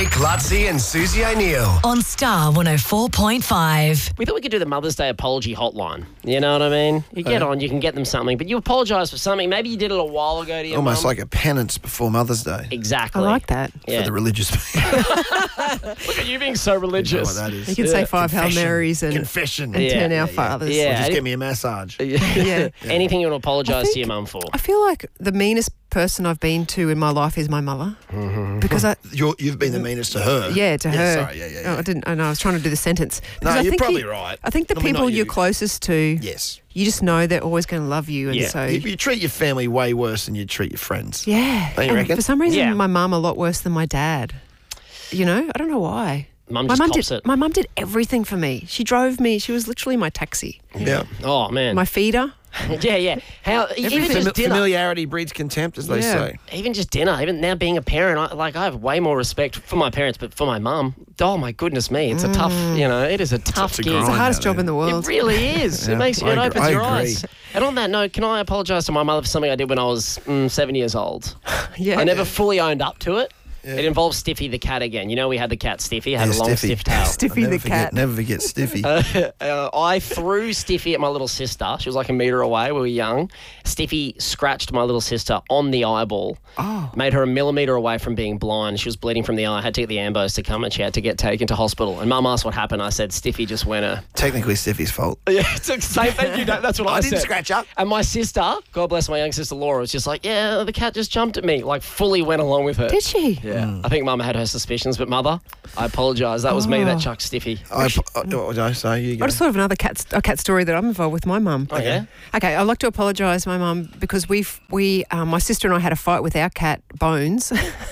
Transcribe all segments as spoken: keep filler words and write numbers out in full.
Nick, Lutzi and Susie O'Neill. On Star one oh four point five. We thought we could do the Mother's Day apology hotline. You know what I mean? You get Okay. on, you can get them something, but you apologise for something. Maybe you did it a while ago to your Almost mum. like a penance before Mother's Day. Exactly. I like that. Yeah. For the religious people. Look at you being so You know religious. what that is. You can say five Hail Confession. Marys and, Confession. and Yeah, ten yeah, Our yeah. Fathers. Yeah. Or just get me a massage. Yeah. Anything you want to apologise I to think- your mum for? I feel like the meanest person I've been to in my life is my mother. Because I, You're, you've been the meanest to her. yeah, to her. Sorry, yeah, yeah, yeah. Oh, I didn't. I know. I was trying to do the sentence. No, Because I you're think probably you- right. I think the I mean, people not you're you. closest to, Yes. you just know they're always going to love you, and Yeah. so You, you treat your family way worse than you treat your friends. yeah. Don't you And reckon? for some reason, Yeah. my mum a lot worse than my dad. You know, I don't know why. Mum my just mum cops did. it. My mum did everything for me. She drove me. She was literally my taxi, Yeah. Oh, man. my feeder. yeah, yeah. How Even Fami- just dinner. familiarity breeds contempt, as they Yeah. say. Even just dinner, even now being a parent, I, like I have way more respect for my parents, but for my mum, oh my goodness me, it's a tough, you know, it is a tough It's a gig. grind. It's the hardest out job there. in the world. It really is. Yeah, It makes you, it I opens agree- your I eyes. agree. And on that note, can I apologise to my mother for something I did when I was mm, seven years old? Yeah. I never fully owned up to it. Yeah. It involves Stiffy the cat again. You know, we had the cat Stiffy, had Yeah, a long Stiffy. stiff tail. Stiffy I'll never the forget, cat. Never forget Stiffy. Uh, I threw Stiffy at my little sister. She was like a metre away. We were young. Stiffy scratched my little sister on the eyeball. Oh. Made her a millimetre away from being blind. She was bleeding from the eye. I had to get the ambos to come and she had to get taken to hospital. And Mum asked what happened. I said, Stiffy just went a... Technically Stiffy's fault. Yeah, it's the same thing. You know, that's what I, I didn't said. scratch up. And my sister, God bless my young sister Laura, was just like, yeah, the cat just jumped at me. Like, fully went along with her. Did she? Yeah. I think Mum had her suspicions, but Mother, I apologise. That was me that Oh. chucked Stiffy. I, I, I, I say you go. I just thought of another cat, a cat story that I'm involved with my mum. Oh, yeah? Okay, I'd like to apologise to my mum because we've, we, um, my sister and I had a fight with our cat, Bones,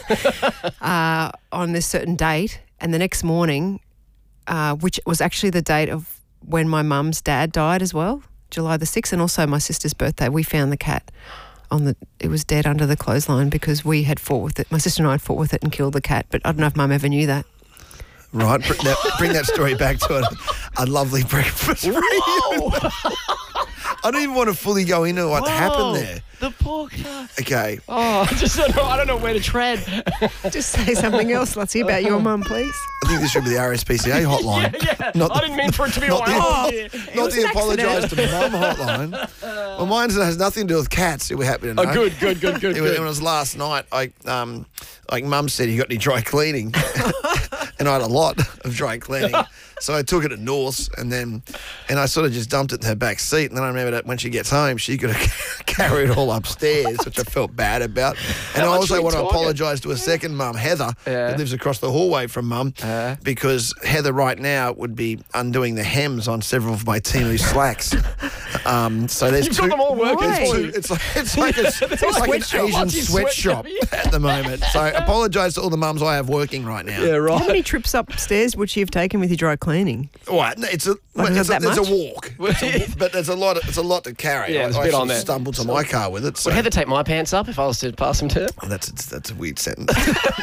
uh, on this certain date. And the next morning, uh, which was actually the date of when my mum's dad died as well, July the sixth, and also my sister's birthday, we found the cat on the, it was dead under the clothesline because we had fought with it. My sister and I had fought with it and killed the cat, but I don't know if mum ever knew that. Right, bring that, bring that story back to a, a lovely breakfast reunion. I don't even want to fully go into what happened there. The poor cat. Okay, Oh, I just don't know, I don't know where to tread. Just say something else, let's hear about your mum, please. I think this should be the R S P C A hotline. yeah, Not I the- didn't mean for it to be not all the- oh, Not was the an apologise to mum hotline. Well, mine has nothing to do with cats. We're happy to know. Oh, good, good, good, good, It was, good. when it was last night, I um, like mum said, you got any dry cleaning? And I had a lot of dry cleaning. So I took it at North's and then, and I sort of just dumped it in her back seat. And then I remember that when she gets home, she could have carried it all upstairs, which I felt bad about. And I much also we want to talking? apologise to a second mum, Heather, Yeah. who lives across the hallway from mum, Uh. because Heather right now would be undoing the hems on several of my Timu slacks. Um, so there's You've two. got them all working Why? for Two, you. it's like it's like, a, it's like an sweatshop. Asian Lots of sweatshop sweatshop. at the moment. So apologise to all the mums I have working right now. Yeah, right. How many trips upstairs would she have taken with your dry cleaning? Right, no, it's a, well, is it's it a that there's much? a walk, It's a wa- but there's a lot. Of, it's a lot to carry. Yeah, I, there's a I bit sort on of there. stumbled to my car with it. So Would Heather take my pants up if I was to pass them to her? Oh, that's that's a weird sentence.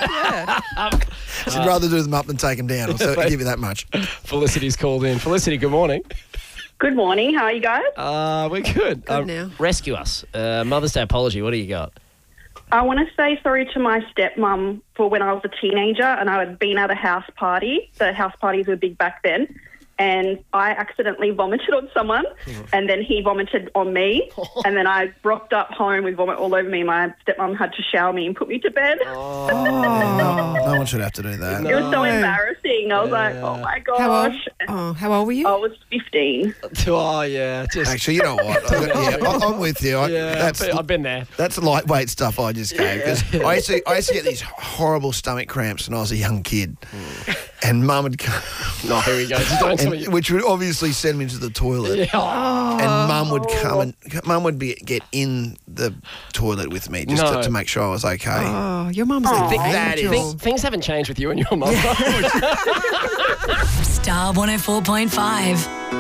She'd rather do them up than take them down. I'll so- I'll give you that much. Felicity's called in. Felicity, good morning. Good morning. How are you guys? Uh, we're good. Good now. Rescue us. Uh, Mother's Day apology. What do you got? I want to say sorry to my stepmom for when I was a teenager and I had been at a house party. The house parties were big back then. And I accidentally vomited on someone and then he vomited on me. And then I rocked up home with vomit all over me. My stepmom had to shower me and put me to bed. No, no one should have to do that. It was so No. embarrassing. I was like, oh, my gosh. How old? Oh, how old were you? I was fifteen. Oh, yeah. Just, Actually, you know what? I, yeah, I, I'm with you. I, yeah, that's I've been, I've been there. that's lightweight stuff. I just go because I used to I used to get these horrible stomach cramps when I was a young kid, and Mum would come, No, here we go. Just don't tell and, me. which would obviously send me to the toilet. Yeah. Oh, And Mum would come and Mum would be get in the toilet with me just No. to, to make sure I was okay. Oh, your mum's a Think that angel. is- Things, things haven't changed with you and your mother. Star one oh four point five.